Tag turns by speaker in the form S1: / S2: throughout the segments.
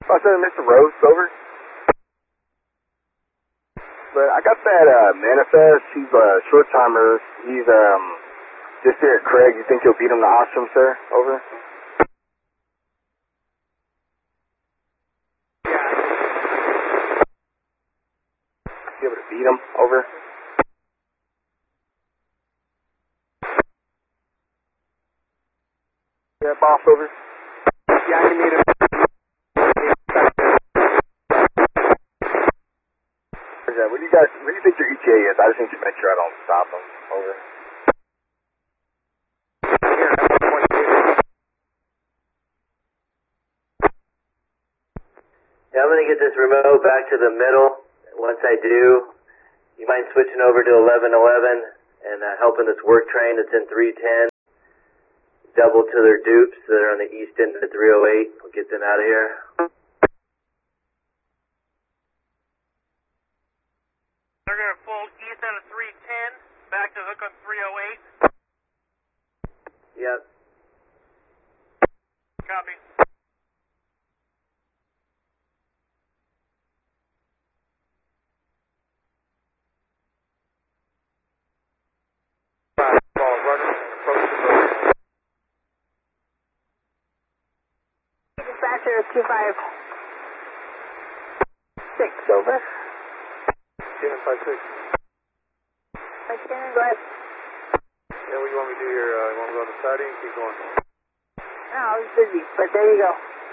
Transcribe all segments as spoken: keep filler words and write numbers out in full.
S1: Oh, so Mister Rose, over. But I got that uh, manifest. He's a short timer. He's um just here at Craig. You think you'll beat him to Ostrom, sir? Over. Be able to beat him? Over. Yeah, boss, over. Yeah, I can meet him. Yeah, what do you guys, what do you think your E T A is? I just need to make sure I don't stop him. Over.
S2: Yeah, I'm going to get this remote back to the middle. Once I do, you mind switching over to eleven eleven and uh, helping this work train that's in three ten. Double to their dupes that are on the east end of three oh eight. We'll get them out of here.
S3: They're going to pull east out of three ten, back to hook on three oh eight.
S2: Yep.
S3: Copy.
S4: Dispatcher two five six, over.
S1: two five six.
S4: I can go ahead.
S1: Yeah, what do you want me to do here? Uh, you want me to go on the siding? Keep going.
S4: No, I was busy, but there you go.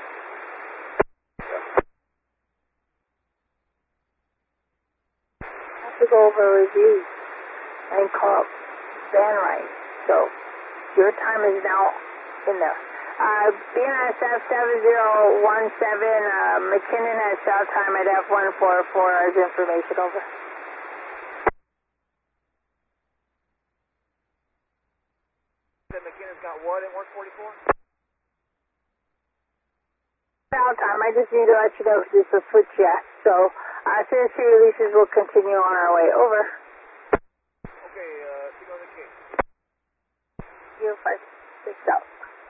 S4: I have to go over reviews and call up Van Wright. So your time is now in there. Uh, B N S F seven zero one seven, uh, McKinnon has shot time at F one four four as information, over.
S3: McKinnon's got what in one forty-four?
S4: Now time, I just need to let you know this is a switch yet. So, uh, as soon as she releases, we'll continue on our way, over.
S3: Okay, uh, signal the case.
S4: zero five six out.